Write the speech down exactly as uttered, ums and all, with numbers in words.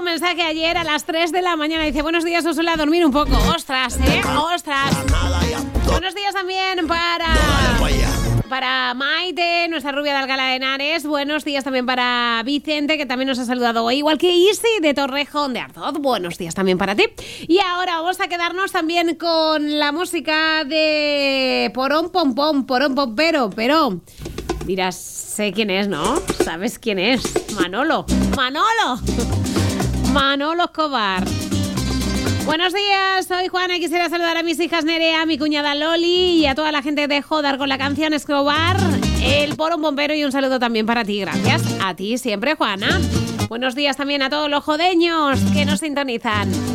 un mensaje ayer a las tres de la mañana. Dice, buenos días, os suele dormir un poco. Ostras, ¿eh? Ostras. Buenos días también para... Para Maite, nuestra rubia de Alcalá de Henares. Buenos días también para Vicente, que también nos ha saludado hoy. Igual que Isi de Torrejón de Ardoz. Buenos días también para ti. Y ahora vamos a quedarnos también con la música de Porón Pom Pom, Porón Pompero. Pero dirás, sé quién es, ¿no? ¿Sabes quién es? Manolo. Manolo. Manolo Escobar. Buenos días, soy Juana y quisiera saludar a mis hijas Nerea, a mi cuñada Loli y a toda la gente de Jodar con la canción Escobar, el Porón Bombero, y un saludo también para ti. Gracias a ti siempre, Juana. Buenos días también a todos los jodeños que nos sintonizan.